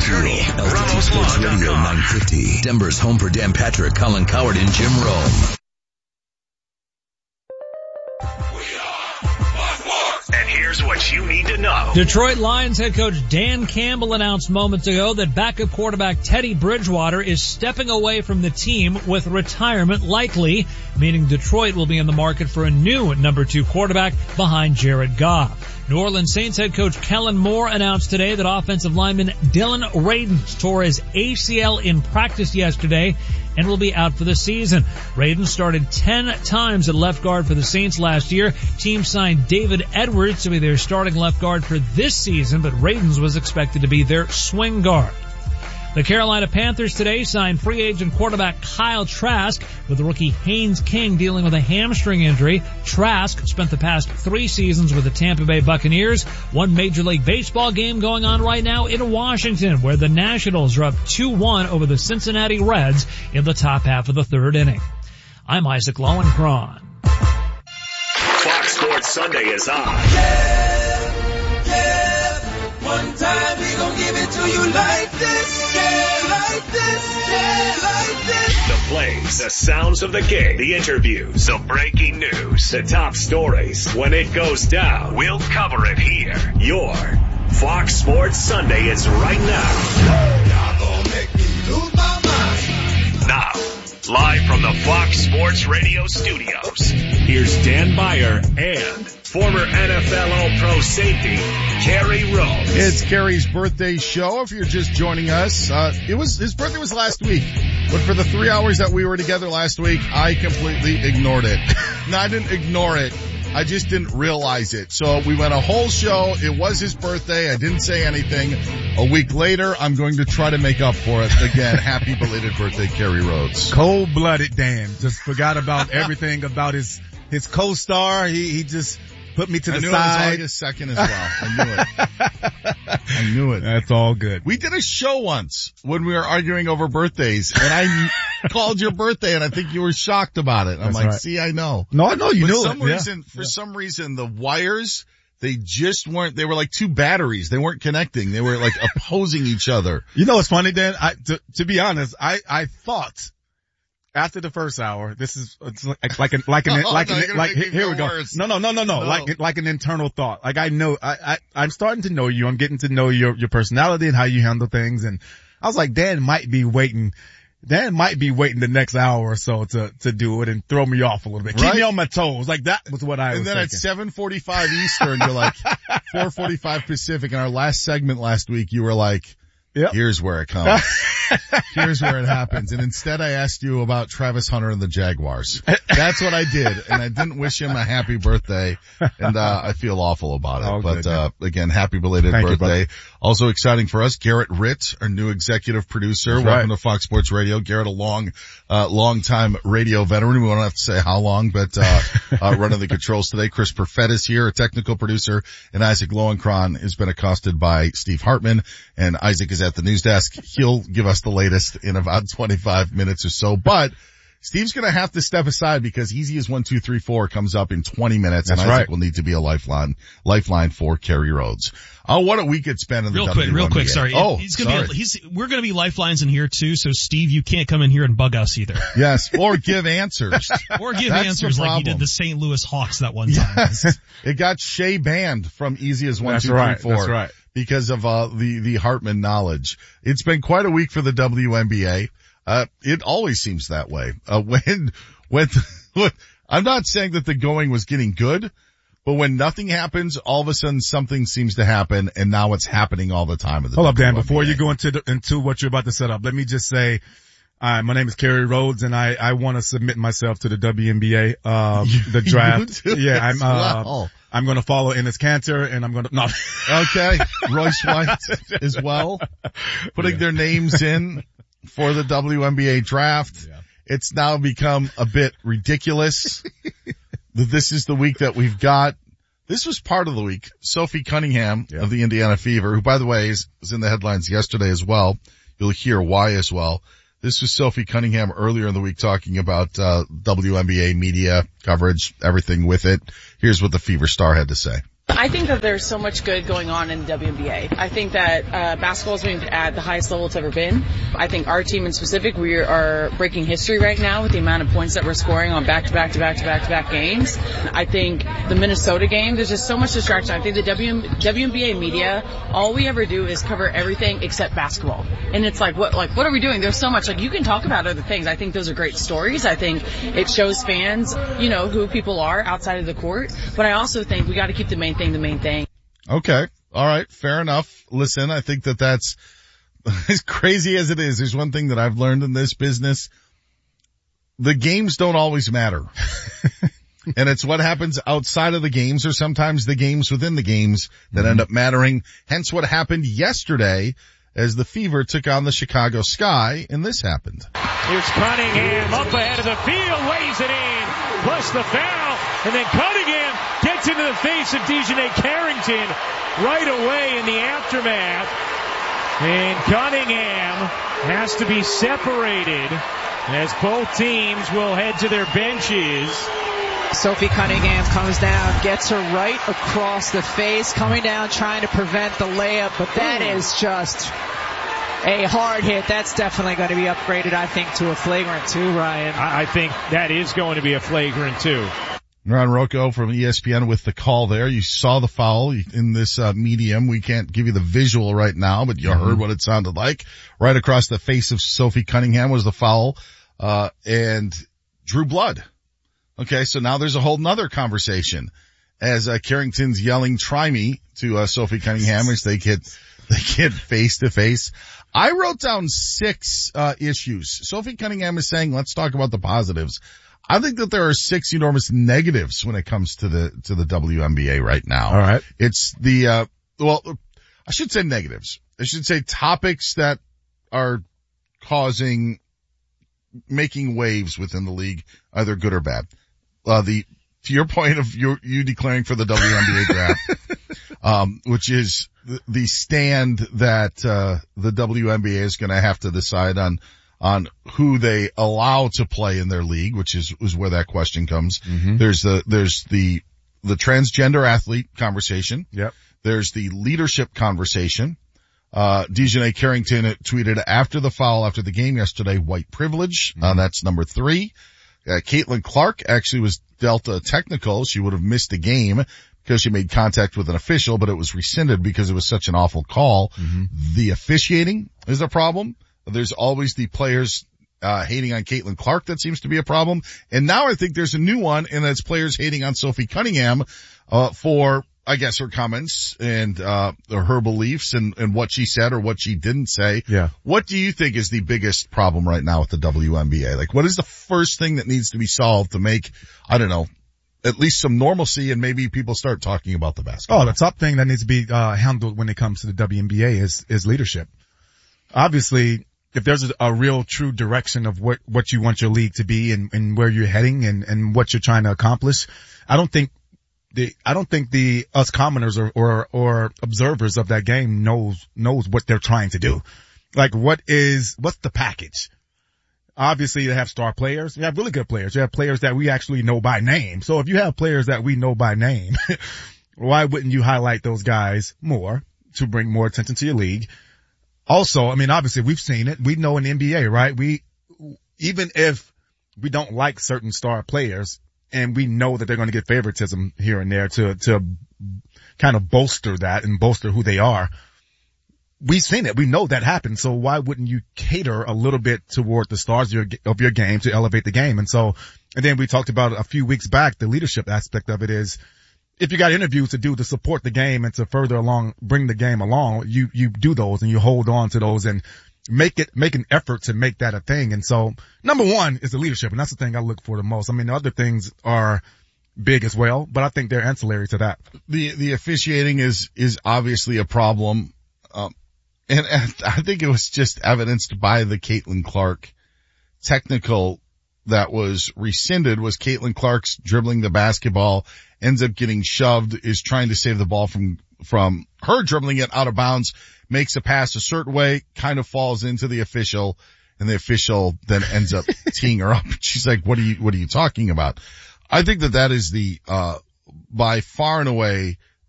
Gurney, LTT Sports Radio 950. Denver's home for Dan Patrick, Colin Coward, and Jim Rome. And here's what you need to know. Detroit Lions head coach Dan Campbell announced moments ago that backup quarterback Teddy Bridgewater is stepping away from the team with retirement likely, meaning Detroit will be in the market for a new number 2 quarterback behind Jared Goff. New Orleans Saints head coach Kellen Moore announced today that offensive lineman Dylan Radins tore his ACL in practice yesterday and will be out for the season. Radins started 10 times at left guard for the Saints last year. Team signed David Edwards to be their starting left guard for this season, but Radins was expected to be their swing guard. The Carolina Panthers today signed free agent quarterback Kyle Trask, with rookie Haynes King dealing with a hamstring injury. Trask spent the past 3 seasons with the Tampa Bay Buccaneers. One Major League Baseball game going on right now in Washington, where the Nationals are up 2-1 over the Cincinnati Reds in the top half of the 3rd inning. I'm Isaac Lowenkron. Fox Sports Sunday is on. One time we gon' give it to you like this, like this, like this. The plays, the sounds of the game, the interviews, the breaking news, the top stories. When it goes down, we'll cover it here. Your Fox Sports Sunday is right now. Y'all gon' make me lose my mind. Now, live from the Fox Sports Radio studios, here's Dan Beyer and former NFL All-Pro safety, Kerry Rhodes. It's Kerry's birthday show. If you're just joining us, his birthday was last week, but for the 3 hours that we were together last week, I completely ignored it. No, I didn't ignore it. I just didn't realize it. So we went a whole show. It was his birthday. I didn't say anything. A week later, I'm going to try to make up for it. Again, happy belated birthday, Kerry Rhodes. Cold-blooded Dan. Just forgot about everything about his co-star. He just put me to the side. It was August 2nd as well. I knew it. That's all good. We did a show once when we were arguing over birthdays, and I called your birthday, and I think you were shocked about it. I'm like, right. See, I know. No, I know you knew it. For some reason, the wires, they just weren't, they were like 2 batteries. They weren't connecting. They were like opposing each other. You know what's funny, Dan? To be honest, I thought after the first hour, this is like here we go. Worse. No. Like an internal thought. Like I know, I'm starting to know you. I'm getting to know your personality and how you handle things. And I was like, Dan might be waiting the next hour or so to do it and throw me off a little bit. Keep me on my toes. Like that was what I was thinking. And then at 7:45 Eastern, you're like 4:45 Pacific. In our last segment last week, you were like, yep. Here's where it comes. Here's where it happens. And instead I asked you about Travis Hunter and the Jaguars. That's what I did. And I didn't wish him a happy birthday. And, I feel awful about it. Oh, but, good, again, happy belated birthday. You, also exciting for us, Garrett Ritz, our new executive producer. That's Welcome right. to Fox Sports Radio. Garrett, a long time radio veteran. We won't have to say how long, but, running the controls today. Chris Perfett is here, a technical producer, and Isaac Lowenkron has been accosted by Steve Hartman, and Isaac is at the news desk. He'll give us the latest in about 25 minutes or so, but Steve's gonna have to step aside because Easy as 1, 2, 3, 4 comes up in 20 minutes. That's and Isaac right. will need to be a lifeline for Kerry Rhodes. Oh, what a week it's been in the WNBA. Real quick, sorry. Oh, We're gonna be lifelines in here too, so Steve, you can't come in here and bug us either. Yes, or give answers. Or give answers like you did the St. Louis Hawks that one time. Yes. It got Shea banned from Easy as 1, 2, 3, 4. That's right. Because of, the Hartman knowledge. It's been quite a week for the WNBA. It always seems that way. When I'm not saying that the going was getting good, but when nothing happens, all of a sudden something seems to happen, and now it's happening all the time. Hold up, Dan, before you go into what you're about to set up, let me just say, my name is Kerry Rhodes, and I want to submit myself to the WNBA, the draft. Yeah, I'm going to follow Enes Kanter, and I'm going to, no. Okay. Royce White as well. Putting their names in for the WNBA draft. Yeah. It's now become a bit ridiculous. This is the week that we've got. This was part of the week. Sophie Cunningham of the Indiana Fever, who by the way was in the headlines yesterday as well. You'll hear why as well. This was Sophie Cunningham earlier in the week talking about WNBA media coverage, everything with it. Here's what the Fever star had to say. I think that there's so much good going on in the WNBA. I think that basketball is moving at the highest level it's ever been. I think our team in specific, we are breaking history right now with the amount of points that we're scoring on back-to-back games. I think the Minnesota game, there's just so much distraction. I think the WNBA media, all we ever do is cover everything except basketball. And it's like, what are we doing? There's so much. Like, you can talk about other things. I think those are great stories. I think it shows fans, who people are outside of the court. But I also think we got to keep the main thing. Okay. All right. Fair enough. Listen, I think that's as crazy as it is. There's one thing that I've learned in this business. The games don't always matter. And it's what happens outside of the games, or sometimes the games within the games, that end up mattering. Hence what happened yesterday as the Fever took on the Chicago Sky, and this happened. Here's Cunningham up ahead of the field, weighs it in, plus the foul, and then Cunningham gets into the face of DiJonai Carrington right away in the aftermath. And Cunningham has to be separated as both teams will head to their benches. Sophie Cunningham comes down, gets her right across the face, coming down trying to prevent the layup, but that is just a hard hit. That's definitely going to be upgraded, I think, to a flagrant 2, Ryan. I think that is going to be a flagrant 2. Ron Rocco from ESPN with the call there. You saw the foul in this medium. We can't give you the visual right now, but you heard what it sounded like. Right across the face of Sophie Cunningham was the foul, and drew blood. Okay, so now there's a whole nother conversation as Carrington's yelling, "Try me," to Sophie Cunningham as they get face to face. I wrote down 6 issues. Sophie Cunningham is saying, let's talk about the positives. I think that there are 6 enormous negatives when it comes to the WNBA right now. All right. It's the I should say negatives. I should say topics that are making waves within the league, either good or bad. To your point of you declaring for the WNBA draft, which is the stand that the WNBA is going to have to decide on who they allow to play in their league, which is where that question comes. Mm-hmm. There's the transgender athlete conversation. Yep. There's the leadership conversation. DiJonai Carrington tweeted after the foul after the game yesterday, white privilege. That's number 3. Caitlin Clark actually was dealt a technical. She would have missed a game because she made contact with an official, but it was rescinded because it was such an awful call. Mm-hmm. The officiating is a problem. There's always the players hating on Caitlin Clark. That seems to be a problem. And now I think there's a new one, and that's players hating on Sophie Cunningham for, I guess, her comments and her beliefs and what she said or what she didn't say. Yeah. What do you think is the biggest problem right now with the WNBA? Like, what is the first thing that needs to be solved to make, I don't know, at least some normalcy and maybe people start talking about the basketball? Oh, the top thing that needs to be handled when it comes to the WNBA is leadership. Obviously, if there's a real true direction of what you want your league to be and where you're heading and what you're trying to accomplish, I don't think us commoners or observers of that game knows what they're trying to do. Like, what's the package? Obviously, they have star players. You have really good players. You have players that we actually know by name. So if you have players that we know by name, why wouldn't you highlight those guys more to bring more attention to your league? Also, I mean, obviously we've seen it. We know in the NBA, right? Even if we don't like certain star players and we know that they're going to get favoritism here and there to kind of bolster that and bolster who they are. We've seen it. We know that happens. So why wouldn't you cater a little bit toward the stars of your game to elevate the game? And then we talked about a few weeks back, the leadership aspect of it is, if you got interviews to do to support the game and to further along, bring the game along, you do those and you hold on to those and make an effort to make that a thing. And so number 1 is the leadership. And that's the thing I look for the most. I mean, the other things are big as well, but I think they're ancillary to that. The officiating is obviously a problem. And I think it was just evidenced by the Caitlin Clark technical that was rescinded. Was Caitlin Clark's dribbling the basketball, ends up getting shoved, is trying to save the ball from her dribbling it out of bounds, makes a pass a certain way, kind of falls into the official, and the official then ends up teeing her up. She's like, what are you talking about? I think that is the, by far and away,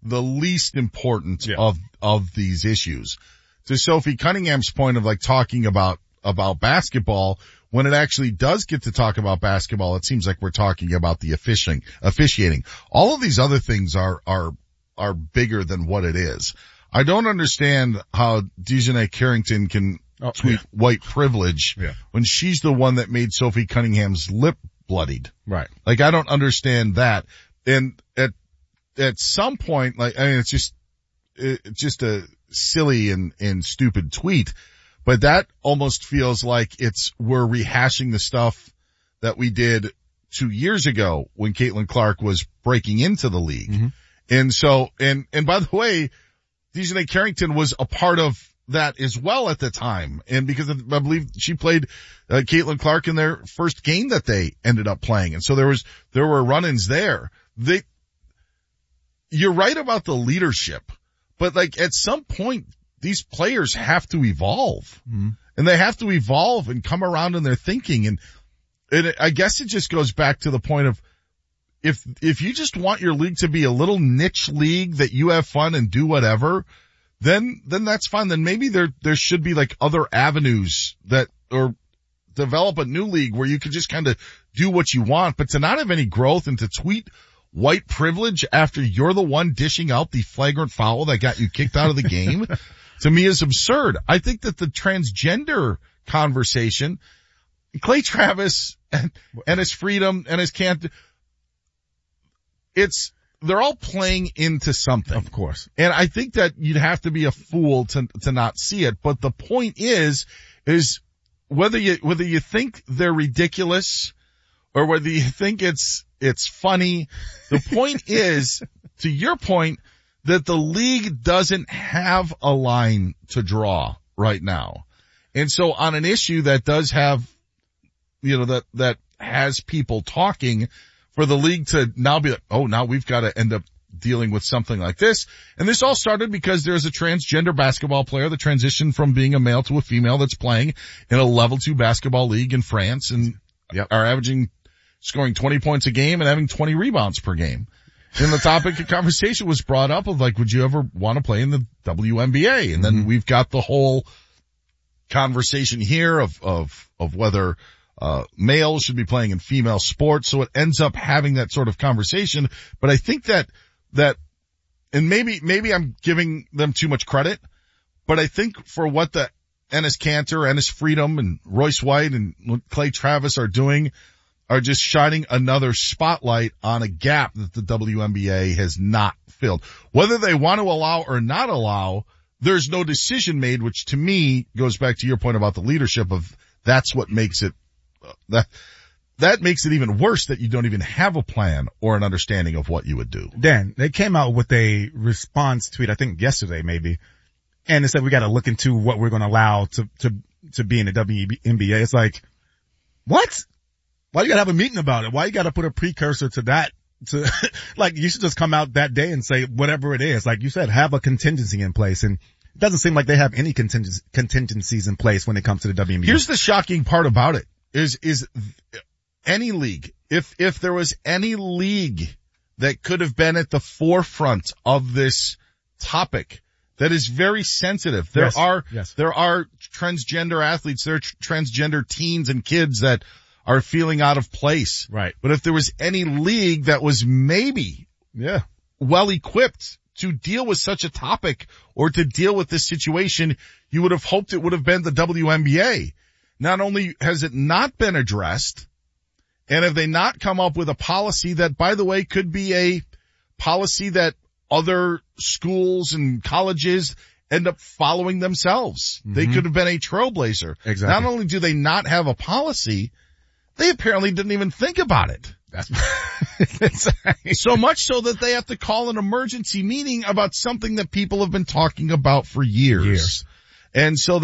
the least important of these issues. To Sophie Cunningham's point of like talking about basketball, when it actually does get to talk about basketball, it seems like we're talking about the officiating. All of these other things are bigger than what it is. I don't understand how DiJonai Carrington can tweet white privilege when she's the one that made Sophie Cunningham's lip bloodied. Right. Like, I don't understand that. And at some point, like, I mean, it's just a silly and stupid tweet, but that almost feels like we're rehashing the stuff that we did 2 years ago when Caitlin Clark was breaking into the league. Mm-hmm. And so, and by the way, DiJonai Carrington was a part of that as well at the time. And because I believe she played Caitlin Clark in their first game that they ended up playing. And so there were run-ins there. You're right about the leadership, but like at some point these players have to evolve, and they have to evolve and come around in their thinking. And I guess it just goes back to the point of if you just want your league to be a little niche league that you have fun and do whatever, then that's fine. Then maybe there should be like other avenues or develop a new league where you can just kind of do what you want, but to not have any growth and to tweet white privilege after you're the one dishing out the flagrant foul that got you kicked out of the game, to me is absurd. I think that the transgender conversation, Clay Travis and his freedom and his can't, they're all playing into something. Of course. And I think that you'd have to be a fool to not see it. But the point is whether you think they're ridiculous or whether you think it's funny, the point is, to your point, that the league doesn't have a line to draw right now. And so on an issue that does have, that has people talking, for the league to now be like, oh, now we've got to end up dealing with something like this. And this all started because there's a transgender basketball player that transitioned from being a male to a female that's playing in a level 2 basketball league in France and are scoring 20 points a game and having 20 rebounds per game. And the topic of conversation was brought up of like, would you ever want to play in the WNBA? And then we've got the whole conversation here of whether males should be playing in female sports. So it ends up having that sort of conversation. But I think that, and maybe I'm giving them too much credit, but I think for what the Enes Kanter, Enes Freedom, and Royce White and Clay Travis are doing are just shining another spotlight on a gap that the WNBA has not filled. Whether they want to allow or not allow, there's no decision made, which to me goes back to your point about the leadership of that's what makes it that makes it even worse that you don't even have a plan or an understanding of what you would do. Dan, they came out with a response tweet, I think yesterday maybe, and they said we got to look into what we're going to allow to be in the WNBA. It's like, what? Why you got to have a meeting about it? Why you got to put a precursor to that? Like, you should just come out that day and say whatever it is. Like you said, have a contingency in place. And it doesn't seem like they have any contingencies in place when it comes to the WNBA. Here's the shocking part about it. Is any league, if there was any league that could have been at the forefront of this topic that is very sensitive. There are transgender athletes, there are transgender teens and kids that are feeling out of place. Right. But if there was any league that was maybe well equipped to deal with such a topic or to deal with this situation, you would have hoped it would have been the WNBA. Not only has it not been addressed, and have they not come up with a policy that, by the way, could be a policy that other schools and colleges end up following themselves. Mm-hmm. They could have been a trailblazer. Exactly. Not only do they not have a policy, they apparently didn't even think about it. That's so much so that they have to call an emergency meeting about something that people have been talking about for years. And so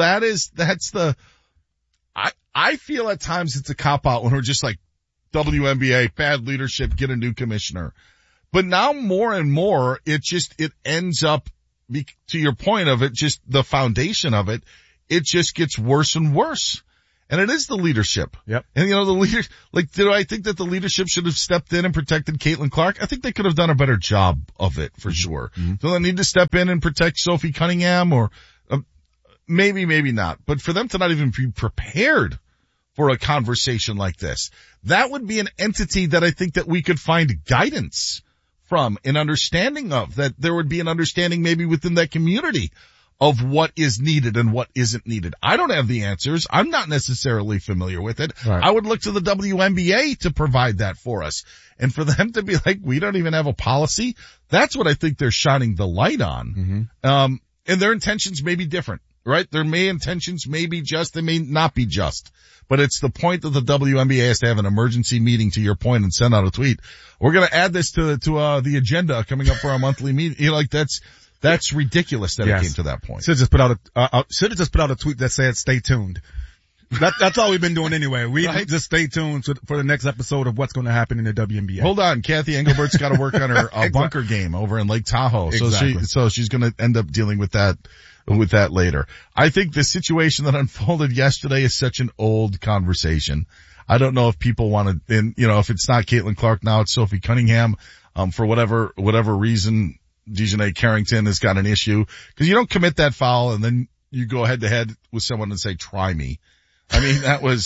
I feel at times it's a cop-out when we're just like, WNBA, bad leadership, get a new commissioner. But now more and more, it ends up, to your point of it, just the foundation of it, it just gets worse and worse. And it is the leadership. Yep. And the leader, do I think that the leadership should have stepped in and protected Caitlin Clark? I think they could have done a better job of it for sure. Mm-hmm. Do they need to step in and protect Sophie Cunningham or maybe not, but for them to not even be prepared for a conversation like this, that would be an entity that I think that we could find guidance from, an understanding of, that there would be an understanding maybe within that community of what is needed and what isn't needed. I don't have the answers. I'm not necessarily familiar with it. Right. I would look to the WNBA to provide that for us. And for them to be like, we don't even have a policy, that's what I think they're shining the light on. Mm-hmm. And their intentions may be different, right? Their intentions may be just, they may not be just. But it's the point that the WNBA has to have an emergency meeting, to your point, and send out a tweet. We're going to add this to the agenda coming up for our monthly meeting. That's ridiculous that it came to that point. Should have just put out a tweet that said, stay tuned. That's all we've been doing anyway. We just stay tuned for the next episode of what's going to happen in the WNBA. Hold on. Kathy Engelbert's got to work on her bunker game over in Lake Tahoe. Exactly. So she's going to end up dealing with that later. I think the situation that unfolded yesterday is such an old conversation. I don't know if people want to, if it's not Caitlin Clark now, it's Sophie Cunningham. For whatever reason, DiJonai Carrington has got an issue, because you don't commit that foul and then you go head to head with someone and say, try me. I mean,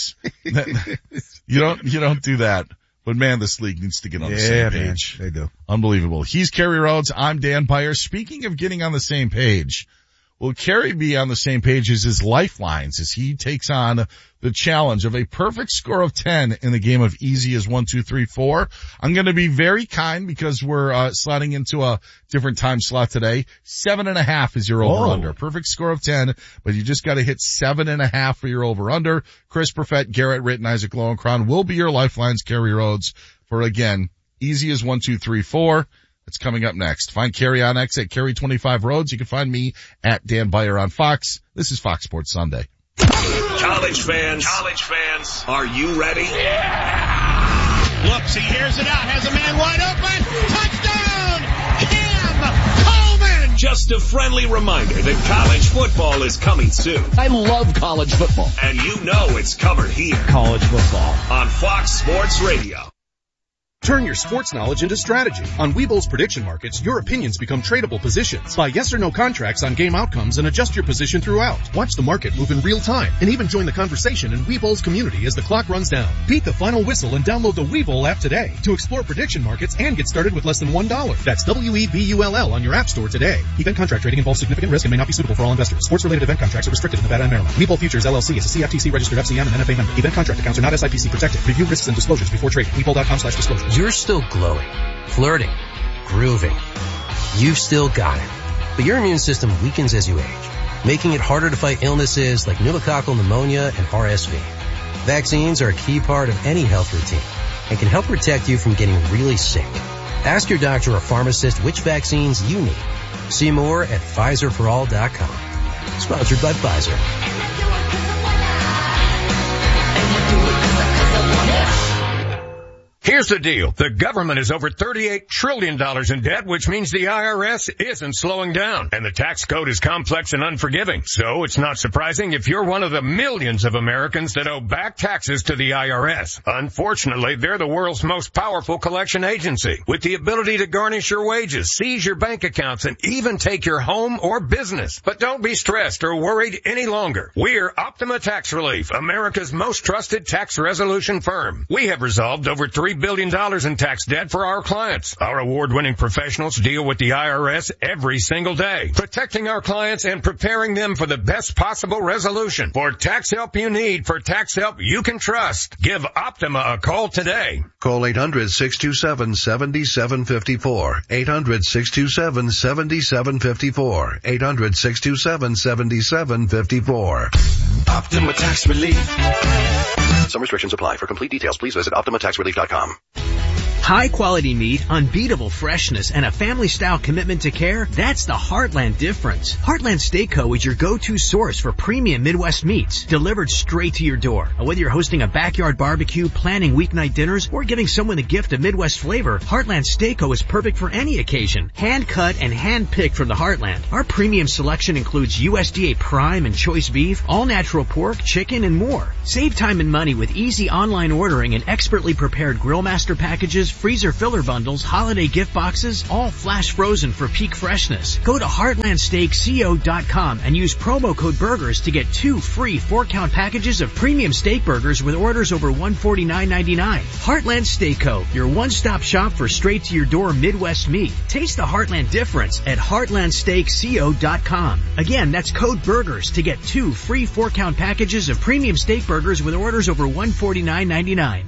you don't do that. But man, this league needs to get on the same page. Man, they do. Unbelievable. He's Kerry Rhodes. I'm Dan Beyer. Speaking of getting on the same page, will Kerry be on the same page as his lifelines as he takes on the challenge of a perfect score of 10 in the game of easy as 1, 2, 3, 4? I'm going to be very kind because we're sliding into a different time slot today. 7.5 is your over-under. Perfect score of 10, but you just got to hit 7.5 for your over-under. Chris Perfett, Garrett Ritton, Isaac Lowenkron will be your lifelines, Kerry Rhodes, for, again, easy as 1, 2, 3, 4. It's coming up next. Find Kerry on X at Kerry25Rhodes. You can find me at Dan Beyer on Fox. This is Fox Sports Sunday. College fans, are you ready? Yeah! Looks, he hears it out, has a man wide open. Touchdown! Cam Coleman! Just a friendly reminder that college football is coming soon. I love college football. And you know it's covered here. College football. On Fox Sports Radio. Turn your sports knowledge into strategy. On Webull's prediction markets, your opinions become tradable positions. Buy yes or no contracts on game outcomes and adjust your position throughout. Watch the market move in real time and even join the conversation in Webull's community as the clock runs down. Beat the final whistle and download the Webull app today to explore prediction markets and get started with less than $1. That's WEBULL on your app store today. Event contract trading involves significant risk and may not be suitable for all investors. Sports-related event contracts are restricted in Nevada and Maryland. Webull Futures LLC is a CFTC registered FCM and NFA member. Event contract accounts are not SIPC protected. Review risks and disclosures before trading. Webull.com/disclosures. You're still glowing, flirting, grooving. You've still got it. But your immune system weakens as you age, making it harder to fight illnesses like pneumococcal pneumonia and RSV. Vaccines are a key part of any health routine and can help protect you from getting really sick. Ask your doctor or pharmacist which vaccines you need. See more at PfizerForAll.com. Sponsored by Pfizer. Here's the deal. The government is over $38 trillion in debt, which means the IRS isn't slowing down. And the tax code is complex and unforgiving. So it's not surprising if you're one of the millions of Americans that owe back taxes to the IRS. Unfortunately, they're the world's most powerful collection agency, with the ability to garnish your wages, seize your bank accounts, and even take your home or business. But don't be stressed or worried any longer. We're Optima Tax Relief, America's most trusted tax resolution firm. We have resolved over $3 billion in tax debt for our clients. Our award-winning professionals deal with the IRS every single day, protecting our clients and preparing them for the best possible resolution. For tax help you need, for tax help you can trust, give Optima a call today. Call 800-627-7754. 800-627-7754. 800-627-7754. Optima Tax Relief. Some restrictions apply. For complete details, please visit OptimaTaxRelief.com. High quality meat, unbeatable freshness, and a family style commitment to care, that's the Heartland difference. Heartland Steak Co. is your go-to source for premium Midwest meats, delivered straight to your door. Whether you're hosting a backyard barbecue, planning weeknight dinners, or giving someone a gift of Midwest flavor, Heartland Steak Co. is perfect for any occasion. Hand cut and hand picked from the Heartland. Our premium selection includes USDA prime and choice beef, all natural pork, chicken, and more. Save time and money with easy online ordering and expertly prepared grill master packages, freezer filler bundles, holiday gift boxes, all flash frozen for peak freshness. Go to heartlandsteakco.com and use promo code BURGERS to get 2 free 4-count packages of premium steak burgers with orders over $149.99. Heartland Steak Co., your one-stop shop for straight-to-your-door Midwest meat. Taste the Heartland difference at heartlandsteakco.com. Again, that's code BURGERS to get 2 free 4-count packages of premium steak burgers with orders over $149.99.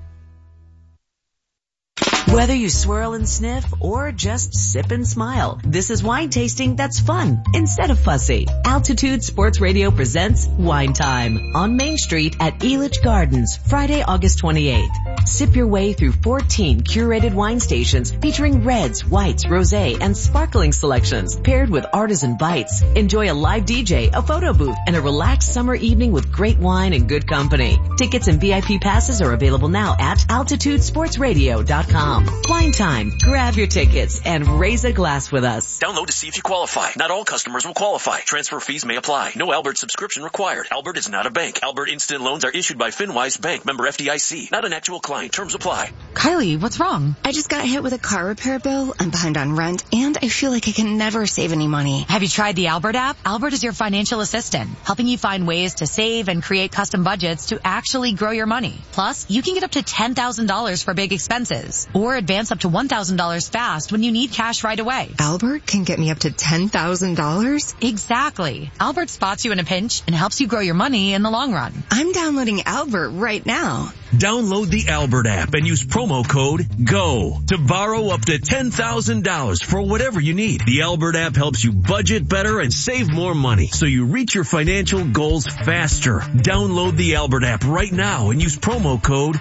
Whether you swirl and sniff or just sip and smile, this is wine tasting that's fun instead of fussy. Altitude Sports Radio presents Wine Time on Main Street at Elitch Gardens, Friday, August 28th. Sip your way through 14 curated wine stations featuring reds, whites, rosé, and sparkling selections paired with artisan bites. Enjoy a live DJ, a photo booth, and a relaxed summer evening with great wine and good company. Tickets and VIP passes are available now at altitudesportsradio.com. Wine Time. Grab your tickets and raise a glass with us. Download to see if you qualify. Not all customers will qualify. Transfer fees may apply. No Albert subscription required. Albert is not a bank. Albert Instant Loans are issued by FinWise Bank, member FDIC. Not an actual client. Terms apply. Kylie, what's wrong? I just got hit with a car repair bill. I'm behind on rent, and I feel like I can never save any money. Have you tried the Albert app? Albert is your financial assistant, helping you find ways to save and create custom budgets to actually grow your money. Plus, you can get up to $10,000 for big expenses, or advance up to $1,000 fast when you need cash right away. Albert can get me up to $10,000? Exactly. Albert spots you in a pinch and helps you grow your money in the long run. I'm downloading Albert right now. Download the Albert app and use promo code GO to borrow up to $10,000 for whatever you need. The Albert app helps you budget better and save more money so you reach your financial goals faster. Download the Albert app right now and use promo code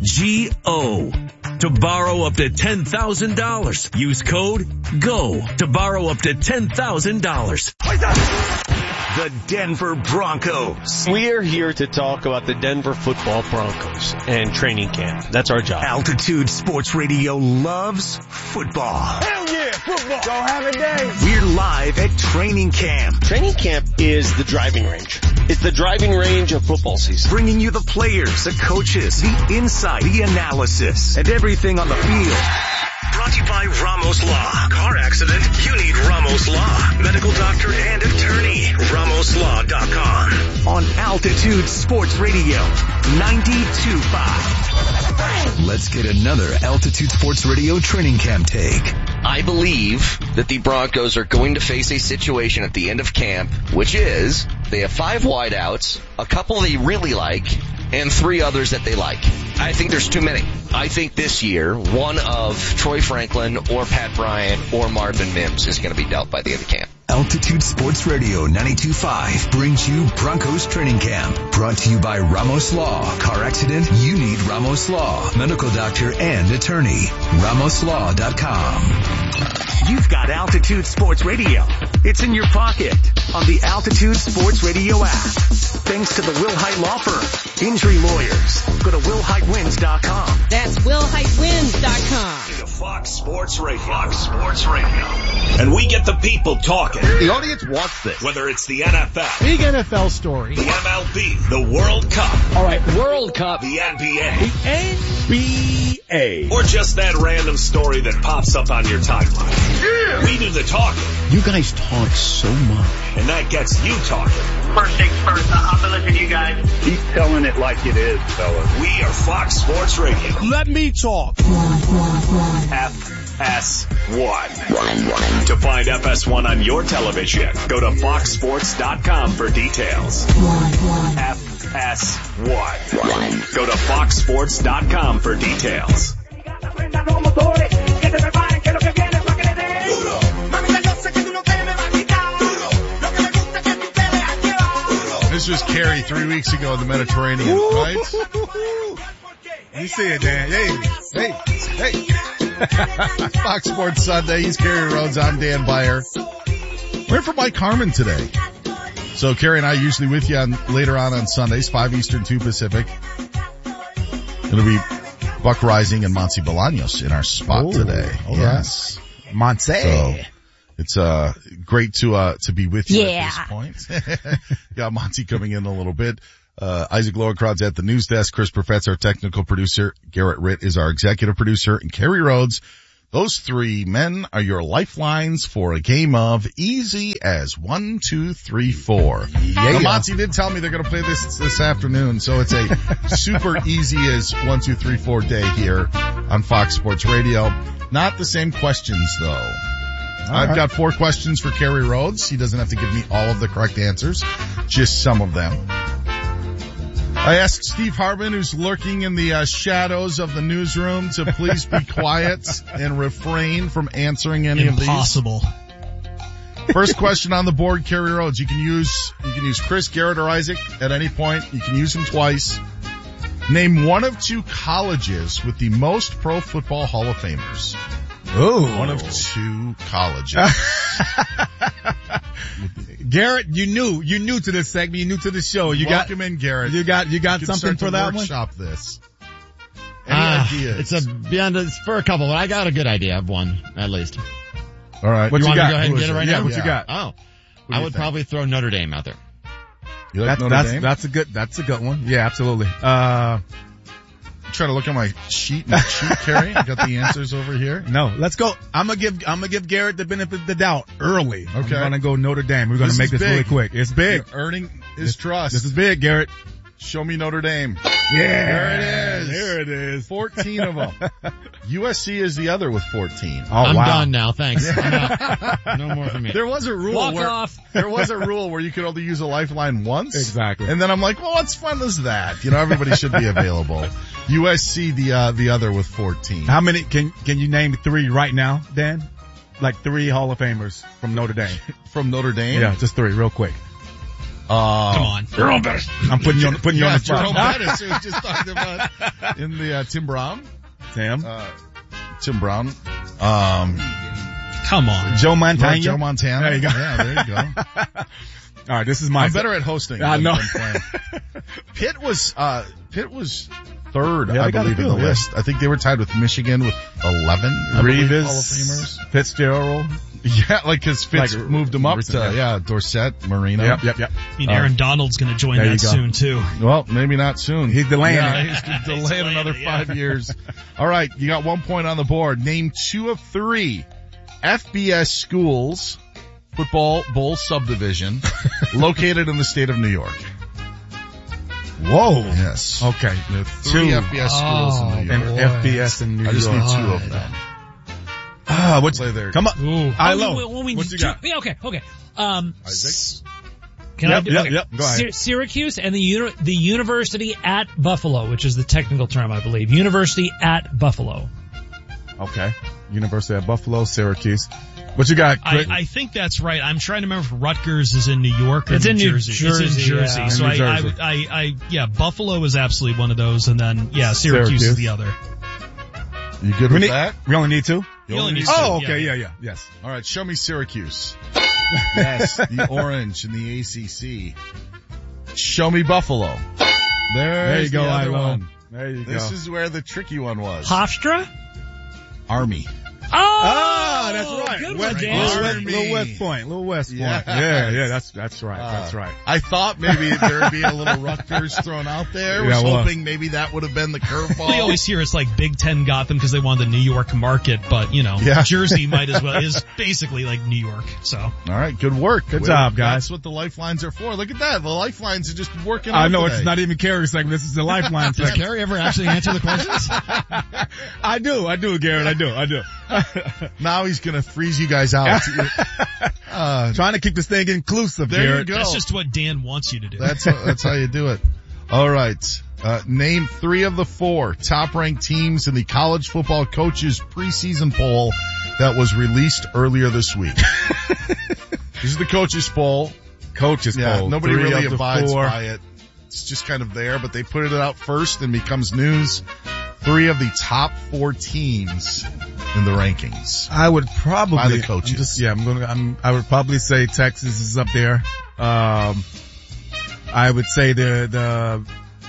GO to borrow up to $10,000. Use code GO to borrow up to $10,000. The Denver Broncos. We are here to talk about the Denver Football Broncos and training camp. That's our job. Altitude Sports Radio loves football. Hell yeah, football. Go have a day. We're live at training camp. Training camp is the driving range. It's the driving range of football season. Bringing you the players, the coaches, the insight, the analysis, and everything on the field. Brought to you by Ramos Law. Car accident? You need Ramos Law. Medical doctor and attorney. RamosLaw.com. On Altitude Sports Radio 92.5. Let's get another Altitude Sports Radio training camp take. I believe that the Broncos are going to face a situation at the end of camp, which is they have 5 wideouts, a couple they really like, and 3 others that they like. I think there's too many. I think this year, one of Troy Franklin or Pat Bryant or Marvin Mims is going to be dealt by the end of camp. Altitude Sports Radio 92.5 brings you Broncos Training Camp. Brought to you by Ramos Law. Car accident? You need Ramos Law. Medical doctor and attorney. RamosLaw.com. You've got Altitude Sports Radio. It's in your pocket on the Altitude Sports Radio app. Thanks to the Will Height Law Firm. Injury lawyers. Go to WillHeightWins.com. That's WillHeightWins.com. Fox Sports Radio. Fox Sports Radio. And we get the people talking. The audience wants this. Whether it's the NFL. Big NFL story. The MLB. The World Cup. All right, World Cup. The NBA. The NBA. Or just that random story that pops up on your timeline. Yeah. We do the talking. You guys talk so much. And that gets you talking. First things first, I'll be listening to you guys. Keep telling it like it is, fellas. We are Fox Sports Radio. Let me talk. FS1. To find FS1 on your television, go to foxsports.com for details. FS1. Go to foxsports.com for details. This was Carrie 3 weeks ago in the Mediterranean, right? You see it, Dan. Hey. Fox Sports Sunday. He's Kerry Rhodes. I'm Dan Beyer. We're in for Mike Harmon today. So Kerry and I usually with you later on Sundays, 5 Eastern, 2 Pacific. It'll be Buck Rising and Monty Bolaños in our spot today. Yes. Monty. So it's great to be with you at this point. Got Monty coming in a little bit. Isaac Lowenkron's at the news desk. Chris Perfett's our technical producer. Garrett Ritt is our executive producer. And Kerry Rhodes. Those three men are your lifelines for a game of easy as 1, 2, 3, 4. Yeah. Monty did tell me they're going to play this afternoon, so it's a super easy as 1, 2, 3, 4 day here on Fox Sports Radio. Not the same questions though. I've got 4 questions for Kerry Rhodes. He doesn't have to give me all of the correct answers, just some of them. I asked Steve Hartman, who's lurking in the shadows of the newsroom, to please be quiet and refrain from answering any of these. Impossible. First question on the board, Kerry Rhodes. You can use Chris, Garrett, or Isaac at any point. You can use them twice. Name one of 2 colleges with the most Pro Football Hall of Famers. Oh. One of 2 colleges. Garrett, you new to this segment, you new to the show. Welcome in, Garrett. You got something for that one? Workshop this. Any ideas? It's for a couple, but I got a good idea of one, at least. All right. What you want to go ahead and get it right now? What you got? Oh. I would probably throw Notre Dame out there. You like Notre Dame? That's a good one. Yeah, absolutely. Trying to look at my sheet and shoot, Kerry. I got the answers over here. No, let's go. I'm gonna give Garrett the benefit of the doubt early. Okay. I'm gonna go Notre Dame. We're gonna make this really quick. It's big. You're earning his trust. This is big, Garrett. Show me Notre Dame. Yeah. There it is. 14 of them. USC is the other with 14. Oh, I'm done now. Thanks. I'm out. No more for me. There was a rule there was a rule where you could only use a lifeline once. Exactly. And then I'm like, well, what's fun is that? Everybody should be available. USC, the other with 14. How many, can you name 3 right now, Dan? Like 3 Hall of Famers from Notre Dame. From Notre Dame? Yeah, just 3 real quick. Come on. Jerome Bettis. I'm putting you on the spot. Jerome Bettis, who we just talked about in the, Tim Brown. Tim Brown. Come on. Joe Montana. Joe Montana. There you go. Yeah, there you go. All right, this is my. I'm better at hosting. I know. Pitt was third, I believe, in the list. I think they were tied with Michigan with 11. Revis, Hall of Famers. Fitzgerald. Yeah, cause Fitz moved him up to, Dorsett, Marino. Yep. I mean, Aaron Donald's gonna join that soon too. Well, maybe not soon. He's delaying He's delaying another 5 years. All right, you got 1 point on the board. Name 2 of 3 FBS schools, football bowl subdivision, located in the state of New York. Whoa. Yes. Okay. There are 3 FBS schools in New York. And FBS in New York. I just need 2 of them. What's there? Come on. What you got? Yeah, okay. Isaac? Can I do? Yep. Go ahead. Syracuse and the University at Buffalo, which is the technical term, I believe. University at Buffalo. Okay. University at Buffalo, Syracuse. What you got? I think that's right. I'm trying to remember if Rutgers is in New York or New Jersey. It's in Jersey. Yeah. So New Jersey. Buffalo is absolutely one of those, and then Syracuse is the other. You good with that? We only need 2? You only need 2. Oh, okay. Yeah. Yes. All right. Show me Syracuse. Yes. The orange in the ACC. Show me Buffalo. There you go. The other one. There you go. This is where the tricky one was. Hofstra? Army. Oh, that's right. Good Little West Point. Yeah, that's right. That's right. I thought maybe there'd be a little Rutgers thrown out there. Was hoping maybe that would have been the curveball. We always hear it's like Big Ten got them because they wanted the New York market, but Jersey might as well is basically like New York. So. All right, good work. Good job, guys. That's what the lifelines are for. Look at that. The lifelines are just working. I know today. It's not even Kerry's segment. This is the lifeline segment. Does Kerry ever actually answer the questions? I do, Garrett. I do. Now he's gonna freeze you guys out. Trying to keep this thing inclusive. There Garrett. you go. That's just what Dan wants you to do. That's how you do it. All right. Name 3 of the 4 top-ranked teams in the college football coaches preseason poll that was released earlier this week. This is the coaches poll. Poll. Nobody really abides by it. It's just kind of there, but they put it out first and becomes news. 3 of the top 4 teams in the rankings. I would probably by the coaches. I would probably say Texas is up there. I would say the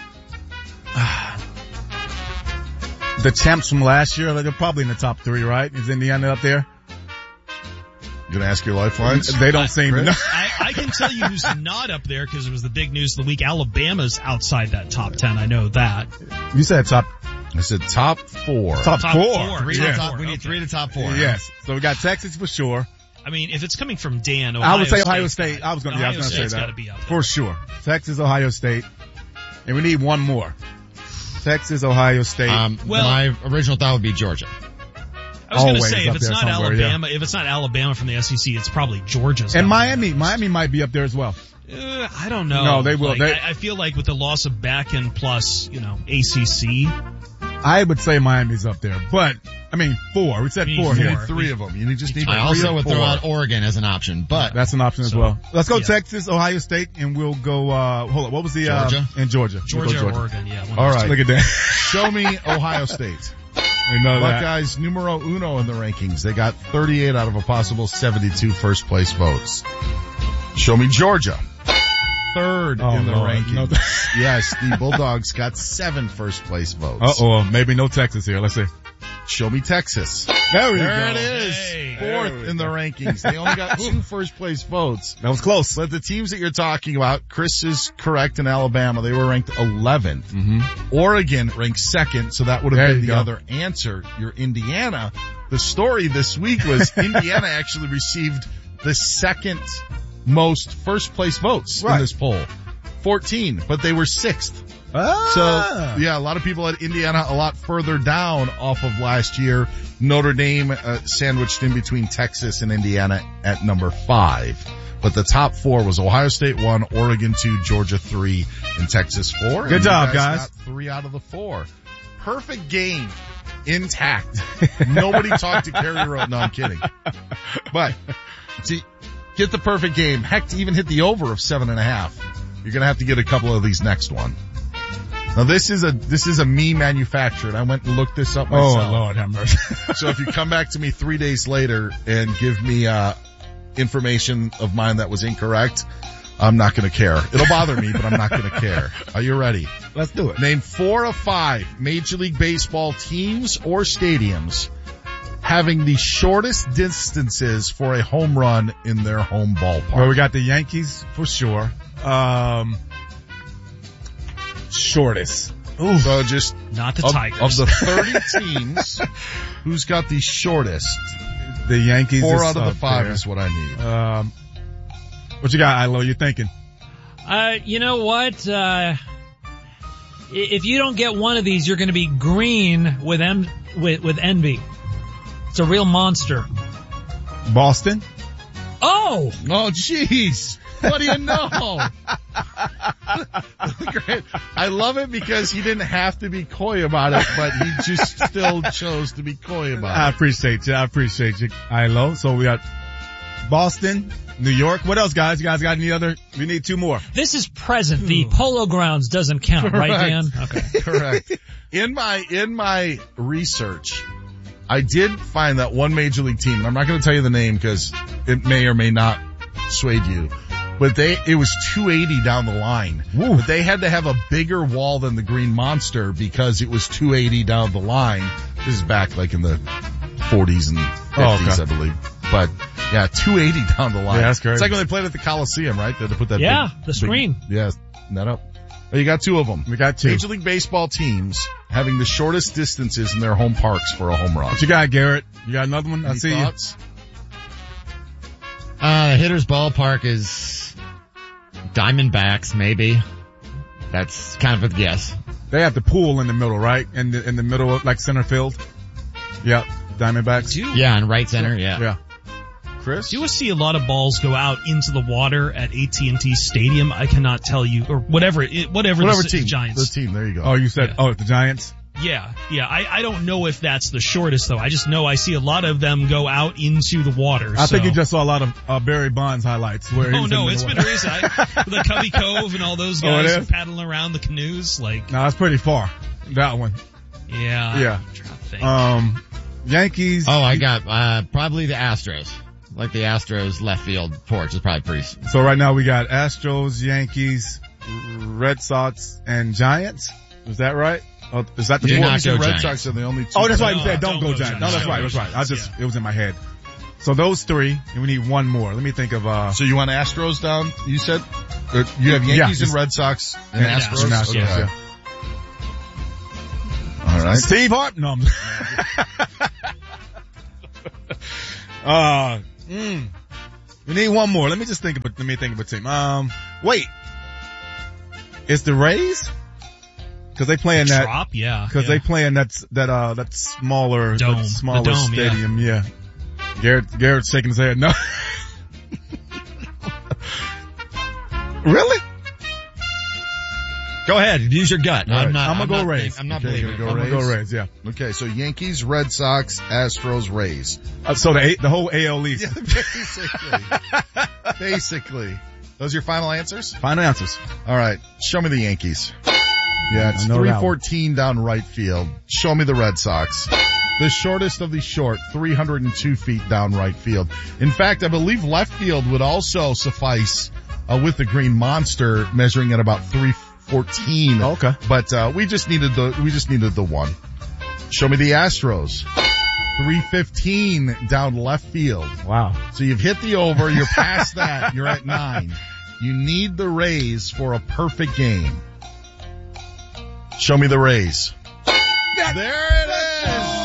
champs from last year, they're probably in the top 3, right? Is Indiana up there? You gonna ask your lifelines? They don't seem to know. I can tell you who's not up there because it was the big news of the week. Alabama's outside that top 10. I know that. You said top. I said top 4. Top 4. 3 to top 4. We need 3 to top 4. Yes. So we got Texas for sure. I mean, if it's coming from Dan, I would say Ohio State. I was going to say that. Gotta be up there. For sure. Texas, Ohio State. And we need one more. Texas, Ohio State. My original thought would be Georgia. I was going to say, if it's not Alabama, if it's not Alabama from the SEC, it's probably Georgia's. And Miami might be up there as well. I don't know. No, they will. I feel like with the loss of Bakken plus, ACC. I would say Miami's up there, but I mean 4. We said 4 here. You need 3 of them. You just need 3 I also would throw out Oregon as an option, but that's an option as well. Let's go Texas, Ohio State, and we'll go. Hold on, what was the Georgia? And Georgia. Georgia or Oregon, yeah. All right, look at that. Show me Ohio State. We know Buckeyes numero uno in the rankings. They got 38 out of a possible 72 first place votes. Show me Georgia. 3rd in the rankings. No. Yes, the Bulldogs got 7 first place votes. Maybe no Texas here. Let's see. Show me Texas. There it is. 4th in the rankings. They only got 2 first place votes. That was close. But the teams that you're talking about, Chris is correct in Alabama. They were ranked 11th. Mm-hmm. Oregon ranked 2nd, so that would have been the other answer. Your Indiana. The story this week was Indiana actually received the 2nd most first place votes in this poll. 14, but they were 6th. So, yeah, a lot of people had Indiana a lot further down off of last year. Notre Dame sandwiched in between Texas and Indiana at number 5. But the top 4 was Ohio State 1, Oregon 2, Georgia 3, and Texas 4. Good job, guys. Got 3 out of the 4. Perfect game. Intact. Nobody talked to Kerry Road. No, I'm kidding. But, see, get the perfect game. Heck, to even hit the over of 7.5. You're gonna have to get a couple of these next one. Now this is a me manufactured. I went and looked this up myself. Oh Lord have mercy. So if you come back to me 3 days later and give me, information of mine that was incorrect, I'm not gonna care. It'll bother me, but I'm not gonna care. Are you ready? Let's do it. Name 4 of 5 Major League Baseball teams or stadiums having the shortest distances for a home run in their home ballpark. Well, we got the Yankees for sure. Shortest. Ooh. So just not the Tigers. Of the 30 teams, who's got the shortest? The Yankees. 4 out of the 5 is what I need. What you got, Ilo? You thinking? You know what? If you don't get one of these, you're going to be green with envy. It's a real monster. Boston? Oh, jeez. What do you know? I love it because he didn't have to be coy about it, but he just still chose to be coy about it. I appreciate you, Ilo. So we got Boston, New York. What else, guys? You guys got any other? We need 2 more. This is present. The Polo Grounds doesn't count, right, Dan? Okay. Correct. In my research, I did find that one major league team, and I'm not going to tell you the name because it may or may not sway you, but it was 280 down the line. Woo. But they had to have a bigger wall than the Green Monster because it was 280 down the line. This is back like in the 40s and 50s, I believe. But yeah, 280 down the line. Yeah, that's crazy. It's like when they played at the Coliseum, right? They had to put that the screen. Net up. Well, you got 2 of them. We got 2. Major League Baseball teams having the shortest distances in their home parks for a home run. What you got, Garrett? You got another one? Any thoughts? The hitter's ballpark is Diamondbacks, maybe. That's kind of a guess. They have the pool in the middle, right? In the middle of like center field. Yeah, Diamondbacks. Yeah, in right center. Yeah. Chris? Do you see a lot of balls go out into the water at AT&T Stadium? I cannot tell you, or whatever team. The Giants. The team, there you go. Oh, you said, the Giants? Yeah. I don't know if that's the shortest though. I just know I see a lot of them go out into the water. I think you just saw a lot of Barry Bonds highlights. Where it's been recent. The Covey Cove and all those guys paddling around the canoes. No, that's pretty far. That one. Yeah. Yeah. I'm trying to think. Yankees. Oh, I got, probably the Astros. Like the Astros left field porch is probably pretty. So right now we got Astros, Yankees, Red Sox, and Giants. Is that right? Oh, is that the Yankees four? and Red Giants. Sox are the only two. Oh, that's right. You said don't go Giants. No, that's right. That's right. It was in my head. So those three, and we need one more. Let me think of, So you want Astros down, you said? You have Yankees and Red Sox and Astros? And Astros, yeah. All right. Steve Hart? No, we need one more. Let me think of a team. Wait. It's the Rays? Cause they playing that. Drop, yeah. Cause they playing that smaller dome. stadium, yeah. Garrett's shaking his head. No. Really? Go ahead. Use your gut. Right. I'm gonna go Rays. I'm not okay, believing go I'm Rays? gonna go Rays, yeah. Okay, so Yankees, Red Sox, Astros, Rays. So the whole AL East. Yeah, basically. Those are your final answers? Final answers. All right. Show me the Yankees. Yeah, it's 314 down right field. Show me the Red Sox. The shortest of the short, 302 feet down right field. In fact, I believe left field would also suffice with the Green Monster measuring at about 314. Okay. But we just needed the one. Show me the Astros. 315 down left field. Wow. So you've hit the over, you're past that, you're at 9. You need the Rays for a perfect game. Show me the Rays. There it is!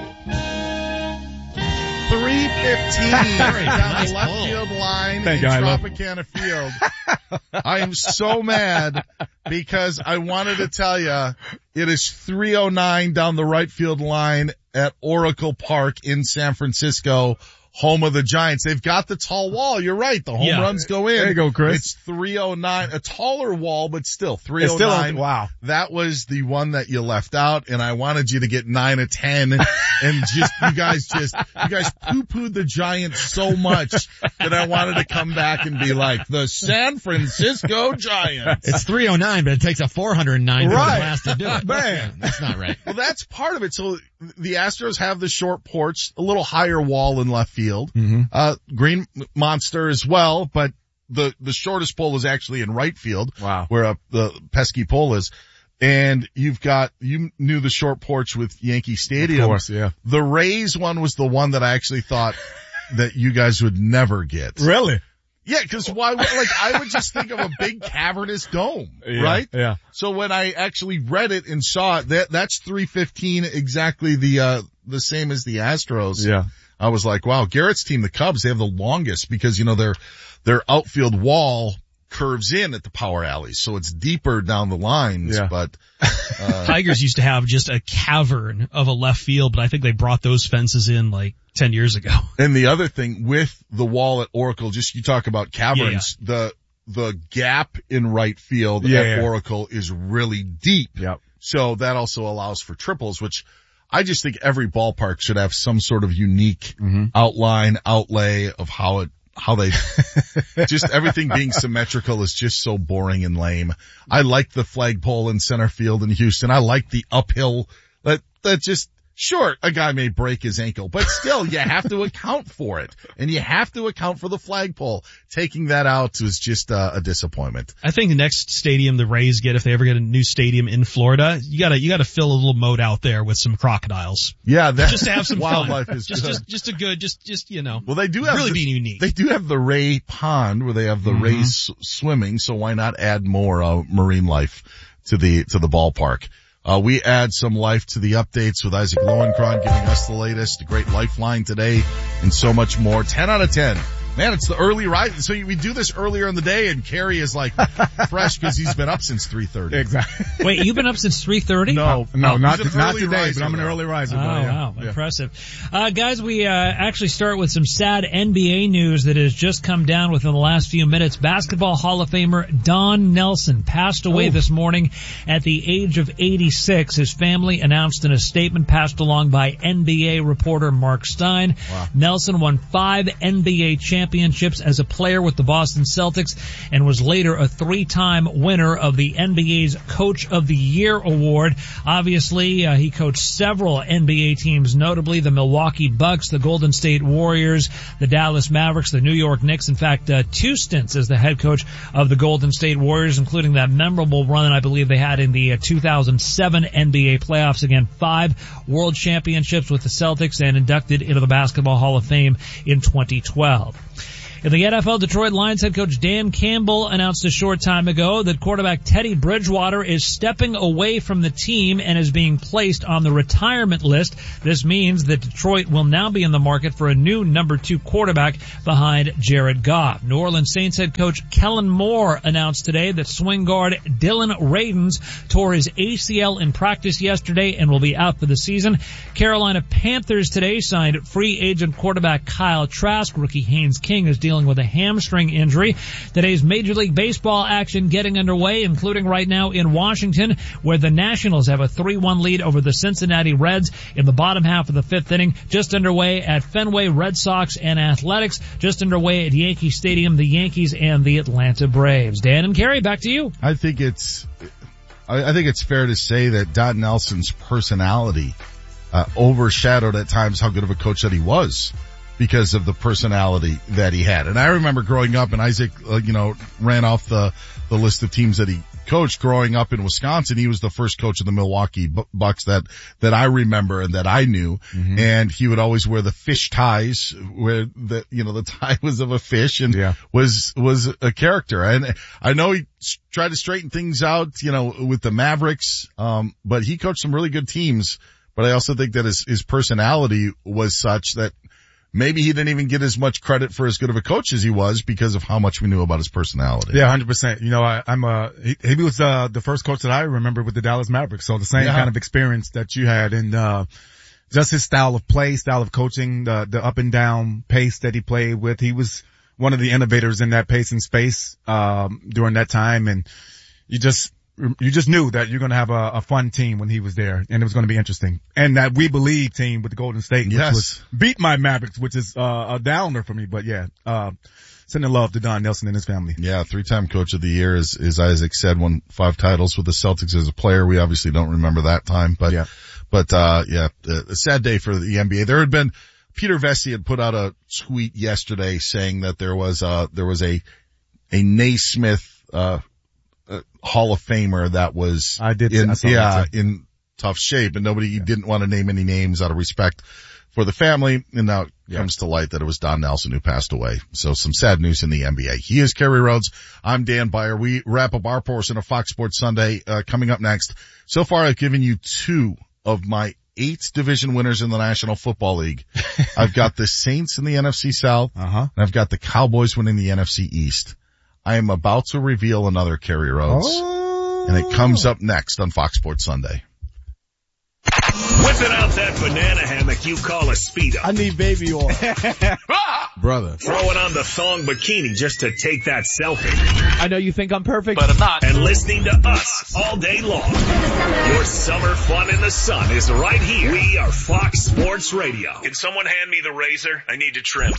315 down the left field line in Tropicana Field. I am so mad because I wanted to tell you it is 309 down the right field line at Oracle Park in San Francisco, home of the Giants. They've got the tall wall. You're right. The home runs go in. There you go, Chris. It's 309, a taller wall, but still 309. Wow. That was the one that you left out, and I wanted you to get 9 of 10. And you guys poo-pooed the Giants so much that I wanted to come back and be like, the San Francisco Giants. It's 309, but it takes a 409 for the class to do it. Man. That's not right. Well, that's part of it. So the Astros have the short porch, a little higher wall in left field. Mm-hmm. Green Monster as well, but the shortest pole is actually in right field. Wow. Where the pesky pole is. And you knew the short porch with Yankee Stadium. Of course, yeah. The Rays one was the one that I actually thought that you guys would never get. Really? Yeah, cause I would just think of a big cavernous dome, right? Yeah. So when I actually read it and saw it, that's 315 exactly the same as the Astros. Yeah. I was like, wow, Garrett's team, the Cubs, they have the longest because, their outfield wall curves in at the power alleys. So it's deeper down the lines, but, Tigers used to have just a cavern of a left field, but I think they brought those fences in like 10 years ago. And the other thing with the wall at Oracle, just you talk about caverns, the gap in right field at Oracle is really deep. Yep. So that also allows for triples, which I just think every ballpark should have some sort of unique outline, outlay of how they, just everything being symmetrical is just so boring and lame. I like the flagpole in center field in Houston. I like the uphill, that just, sure, a guy may break his ankle, but still you have to account for it. And you have to account for the flagpole. Taking that out was just a disappointment. I think the next stadium the Rays get, if they ever get a new stadium in Florida, you gotta fill a little moat out there with some crocodiles. Yeah, just to have some wildlife fun. is just a good, Well, they do have really being unique. They do have the Ray Pond where they have the Rays swimming, so why not add more marine life to the ballpark? We add some life to the updates with Isaac Lowenkron giving us the latest, a great lifeline today, and so much more. 10 out of 10. Man, it's the early rise. So we do this earlier in the day, and Kerry is like fresh because he's been up since 3:30. Exactly. Wait, you've been up since 3:30? No, not today, but I'm an early riser. Oh, wow. Impressive. Guys, we actually start with some sad NBA news that has just come down within the last few minutes. Basketball Hall of Famer Don Nelson passed away this morning at the age of 86. His family announced in a statement passed along by NBA reporter Mark Stein. Wow. Nelson won 5 NBA championships championships as a player with the Boston Celtics and was later a 3-time winner of the NBA's Coach of the Year award. Obviously, he coached several NBA teams, notably the Milwaukee Bucks, the Golden State Warriors, the Dallas Mavericks, the New York Knicks. In fact, 2 stints as the head coach of the Golden State Warriors, including that memorable run I believe they had in the 2007 NBA playoffs. Again, 5 world championships with the Celtics and inducted into the Basketball Hall of Fame in 2012. In the NFL, Detroit Lions head coach Dan Campbell announced a short time ago that quarterback Teddy Bridgewater is stepping away from the team and is being placed on the retirement list. This means that Detroit will now be in the market for a new number 2 quarterback behind Jared Goff. New Orleans Saints head coach Kellen Moore announced today that swing guard Dylan Radins tore his ACL in practice yesterday and will be out for the season. Carolina Panthers today signed free agent quarterback Kyle Trask. Rookie Haynes King is dealing with a hamstring injury. Today's Major League Baseball action getting underway, including right now in Washington, where the Nationals have a 3-1 lead over the Cincinnati Reds in the bottom half of the 5th inning. Just underway at Fenway, Red Sox and Athletics. Just underway at Yankee Stadium, the Yankees and the Atlanta Braves. Dan and Kerry, back to you. I think it's fair to say that Don Nelson's personality overshadowed at times how good of a coach that he was, because of the personality that he had. And I remember growing up, and Isaac, ran off the list of teams that he coached growing up in Wisconsin. He was the first coach of the Milwaukee Bucks that I remember and that I knew. Mm-hmm. And he would always wear the fish ties, where the tie was of a fish and was a character. And I know he tried to straighten things out, with the Mavericks. But he coached some really good teams. But I also think that his personality was such that maybe he didn't even get as much credit for as good of a coach as he was because of how much we knew about his personality. Yeah, 100%. He was the first coach that I remember with the Dallas Mavericks. So the same kind of experience that you had, and just his style of play, style of coaching, the up and down pace that he played with. He was one of the innovators in that pace and space during that time, and you just knew that you're going to have a fun team when he was there, and it was going to be interesting. And that We Believe team with the Golden State, which was beat my Mavericks, which is a downer for me. But sending love to Don Nelson and his family. Yeah, 3-time Coach of the Year, as Isaac said, won 5 titles with the Celtics as a player. We obviously don't remember that time, but a sad day for the NBA. There had been, Peter Vesey had put out a tweet yesterday saying that there was a Naismith Hall of Famer that was in tough shape, and nobody didn't want to name any names out of respect for the family. And now it comes to light that it was Don Nelson who passed away. So some sad news in the NBA. He is Kerry Rhodes. I'm Dan Beyer. We wrap up our portion of Fox Sports Sunday, coming up next. So far I've given you 2 of my 8 division winners in the National Football League. I've got the Saints in the NFC South, and I've got the Cowboys winning the NFC East. I am about to reveal another Kerry Rhodes, and it comes up next on Fox Sports Sunday. Whipping out that banana hammock you call a Speedo. I need baby oil. Brother. Throwing on the thong bikini just to take that selfie. I know you think I'm perfect, but I'm not. And listening to us all day long. Your summer fun in the sun is right here. We are Fox Sports Radio. Can someone hand me the razor? I need to trim.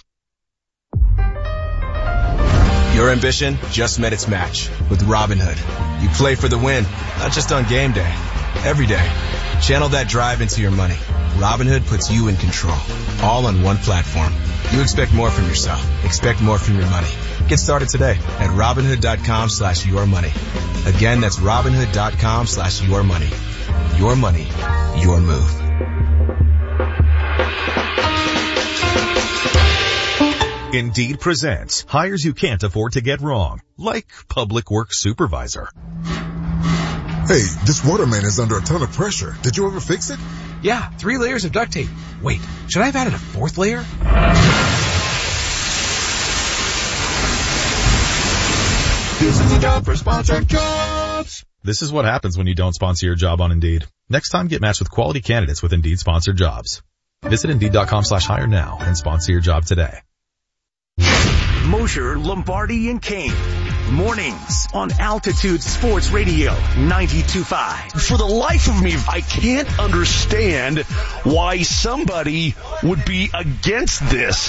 Your ambition just met its match with Robinhood. You play for the win, not just on game day, every day. Channel that drive into your money. Robinhood puts you in control, all on one platform. You expect more from yourself. Expect more from your money. Get started today at Robinhood.com/yourmoney. Again, that's Robinhood.com/yourmoney. Your money, your move. Indeed presents hires you can't afford to get wrong, like public works supervisor. Hey, this waterman is under a ton of pressure. Did you ever fix it? Yeah, 3 layers of duct tape. Wait, should I have added a 4th layer? This is a job for sponsored jobs. This is what happens when you don't sponsor your job on Indeed. Next time, get matched with quality candidates with Indeed sponsored jobs. Visit Indeed.com/hire now and sponsor your job today. Mosher, Lombardi, and Kane. Mornings on Altitude Sports Radio 92.5. For the life of me, I can't understand why somebody would be against this.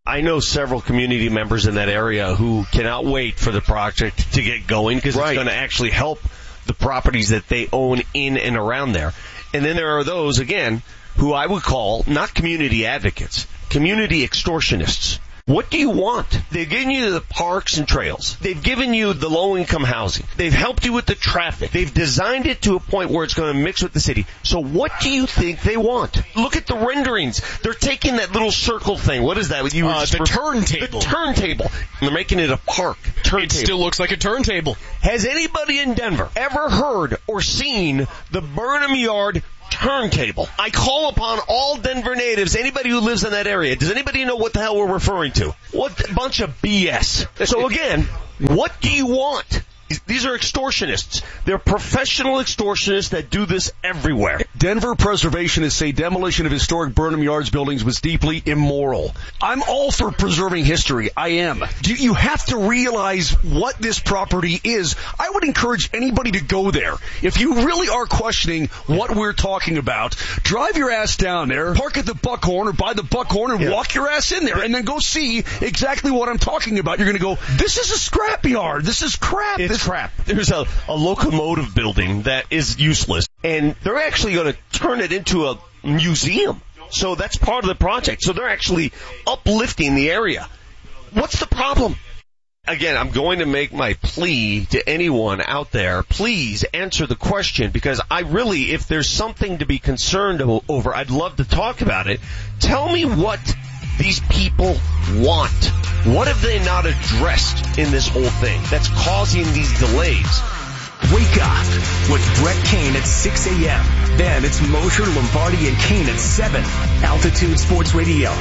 I know several community members in that area who cannot wait for the project to get going because it's going to actually help the properties that they own in and around there. And then there are those, again, who I would call not community advocates, community extortionists. What do you want? They've given you the parks and trails. They've given you the low-income housing. They've helped you with the traffic. They've designed it to a point where it's going to mix with the city. So what do you think they want? Look at the renderings. They're taking that little circle thing. What is that? The turntable. The turntable. And they're making it a park. Turntable. It still looks like a turntable. Has anybody in Denver ever heard or seen the Burnham Yard turntable? I call upon all Denver natives, anybody who lives in that area. Does anybody know what the hell we're referring to? What bunch of BS. So again, what do you want? These are extortionists. They're professional extortionists that do this everywhere. Denver preservationists say demolition of historic Burnham Yards buildings was deeply immoral. I'm all for preserving history. I am. You have to realize what this property is. I would encourage anybody to go there. If you really are questioning what we're talking about, drive your ass down there, park at the Buckhorn or by the Buckhorn and walk your ass in there and then go see exactly what I'm talking about. You're going to go, this is a scrapyard. This is crap. It's crap. There's a locomotive building that is useless, and they're actually going to turn it into a museum. So that's part of the project. So they're actually uplifting the area. What's the problem? Again, I'm going to make my plea to anyone out there. Please answer the question, because I really, if there's something to be concerned over, I'd love to talk about it. Tell me what these people want. What have they not addressed in this whole thing that's causing these delays? Wake up with Brett Kane at 6 a.m. Then it's Mosher, Lombardi, and Kane at 7. Altitude Sports Radio,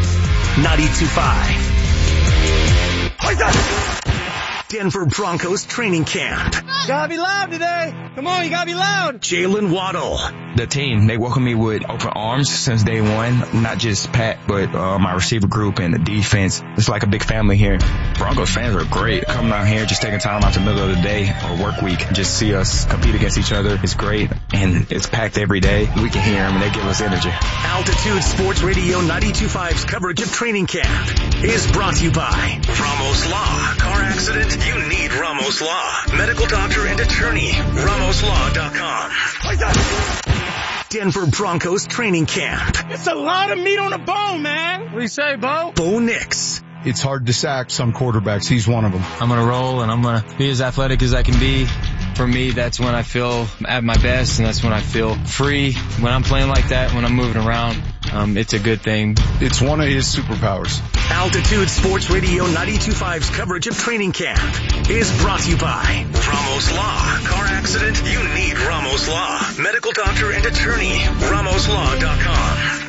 92.5. Denver Broncos training camp. Gotta be loud today. Come on, you gotta be loud. Jalen Waddle. The team, they welcome me with open arms since day one. Not just Pat, but my receiver group and the defense. It's like a big family here. Broncos fans are great. Coming out here, just taking time out the middle of the day or work week, just see us compete against each other. It's great, and it's packed every day. We can hear them, and they give us energy. Altitude Sports Radio 92.5's coverage of training camp is brought to you by Ramos Law. Car accident? You need Ramos Law. Medical doctor and attorney. RamosLaw.com. Denver Broncos training camp. It's a lot of meat on the bone, man. What do you say, Bo? Bo Nix. It's hard to sack some quarterbacks. He's one of them. I'm going to roll, and I'm going to be as athletic as I can be. For me, that's when I feel at my best, and that's when I feel free. When I'm playing like that, when I'm moving around, it's a good thing. It's one of his superpowers. Altitude Sports Radio 92.5's coverage of training camp is brought to you by Ramos Law. Car accident? You need Ramos Law. Medical doctor and attorney. RamosLaw.com.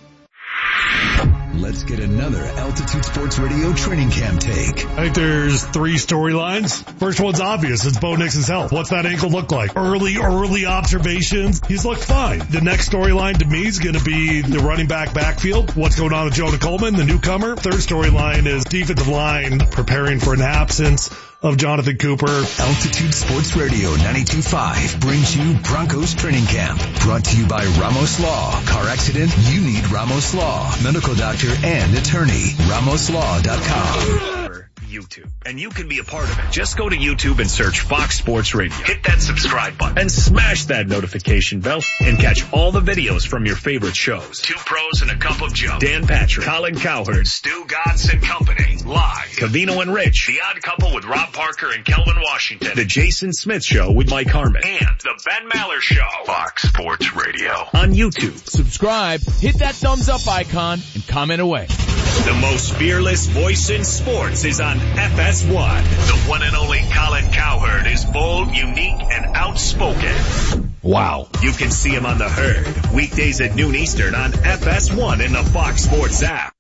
Let's get another Altitude Sports Radio training camp take. I think there's 3 storylines. First one's obvious. It's Bo Nix's health. What's that ankle look like? Early observations. He's looked fine. The next storyline to me is going to be the running backfield. What's going on with Jonah Coleman, the newcomer? Third storyline is defensive line preparing for an absence of Jonathan Cooper. Altitude Sports Radio 92.5 brings you Broncos Training Camp. Brought to you by Ramos Law. Car accident? You need Ramos Law. Medical doctor and attorney. RamosLaw.com. YouTube, and you can be a part of it. Just go to YouTube and search Fox Sports Radio. Hit that subscribe button and smash that notification bell and catch all the videos from your favorite shows. 2 Pros and a Cup of Joe. Dan Patrick, Colin Cowherd, Stu Gatz and Company. Live. Covino and Rich. The Odd Couple with Rob Parker and Kelvin Washington. The Jason Smith Show with Mike Harmon. And the Ben Maller Show. Fox Sports Radio. On YouTube. Subscribe, hit that thumbs up icon, and comment away. The most fearless voice in sports is on FS1. The one and only Colin Cowherd is bold, unique, and outspoken. Wow. You can see him on The Herd, weekdays at noon Eastern on FS1 in the Fox Sports app.